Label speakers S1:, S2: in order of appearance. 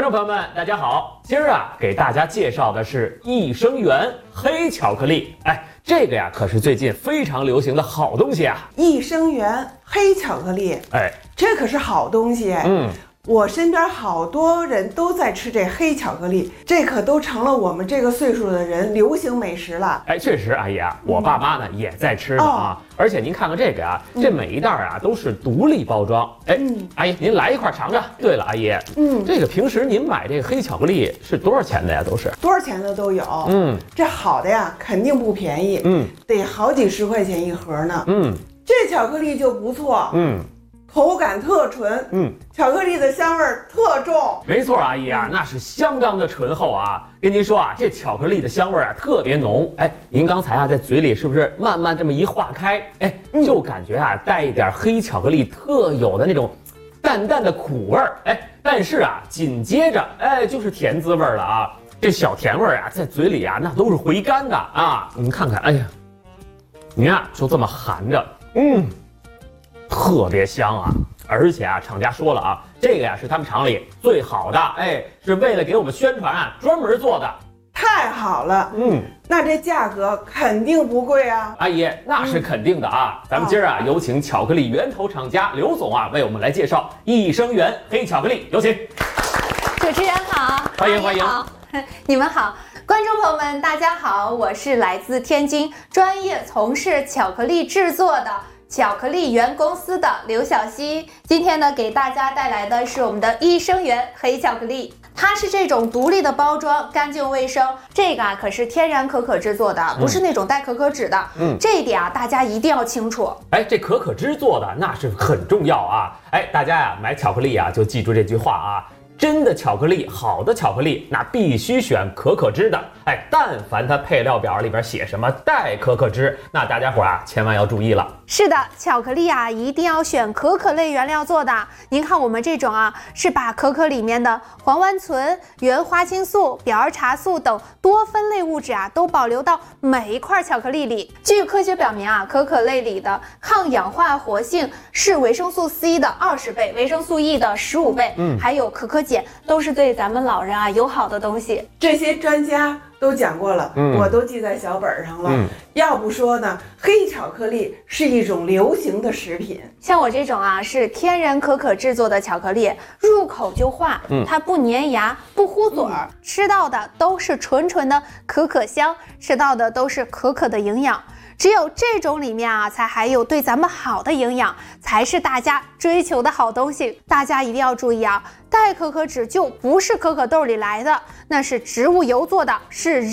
S1: 众朋友们，大家好！今儿给大家介绍的是益生元黑巧克力。这个可是最近非常流行的好东西啊！
S2: 益生元黑巧克力，这可是好东西。我身边好多人都在吃这黑巧克力，这可都成了我们这个岁数的人流行美食了。
S1: 确实，阿姨我爸妈呢也在吃呢啊。而且您看看这个这每一袋都是独立包装。阿姨您来一块尝尝。对了，阿姨，这个平时您买这个黑巧克力是多少钱的呀？都是
S2: 多少钱的都有。这好的肯定不便宜。得好几十块钱一盒呢。这巧克力就不错。口感特纯，巧克力的香味特重。
S1: 没错，阿姨那是相当的醇厚啊。跟您说这巧克力的香味特别浓。您刚才在嘴里是不是慢慢这么一化开，就感觉带一点黑巧克力特有的那种淡淡的苦味儿。但是紧接着就是甜滋味了啊。这小甜味在嘴里那都是回甘的啊。您看看，您就这么含着，特别香啊！而且厂家说了这个是他们厂里最好的，是为了给我们宣传专门做的。
S2: 太好了，那这价格肯定不贵啊！
S1: 阿姨，那是肯定的啊！咱们今儿有请巧克力源头厂家刘总为我们来介绍益生元黑巧克力，有请。
S3: 主持人好，
S1: 欢迎欢迎，
S3: 你们好。观众朋友们，大家好，我是来自天津，专业从事巧克力制作的巧克力源公司的刘晓溪。今天呢，给大家带来的是我们的益生元黑巧克力，它是这种独立的包装，干净卫生。这个可是天然可可制作的，不是那种带可可脂的。这一点大家一定要清楚。
S1: 这可可脂做的那是很重要啊。大家买巧克力就记住这句话啊。真的巧克力，好的巧克力，那必须选可可脂的。但凡它配料表里边写什么带可可脂，那大家伙千万要注意了。
S3: 是的，巧克力一定要选可可类原料做的。您看我们这种是把可可里面的黄烷醇、原花青素、表儿茶素等多酚类物质都保留到每一块巧克力里。据科学表明可可类里的抗氧化活性是维生素 C 的20倍，维生素 E 的15倍，还有可可碱，都是对咱们老人友好的东西。
S2: 这些专家都讲过了，我都记在小本上了。要不说呢，黑巧克力是一种流行的食品。
S3: 像我这种是天然可可制作的巧克力，入口就化，它不粘牙，不糊嘴儿，吃到的都是纯纯的可可香，吃到的都是可可的营养。只有这种里面才含有对咱们好的营养，才是大家追求的好东西。大家一定要注意带可可脂就不是可可豆里来的，那是植物油做的，是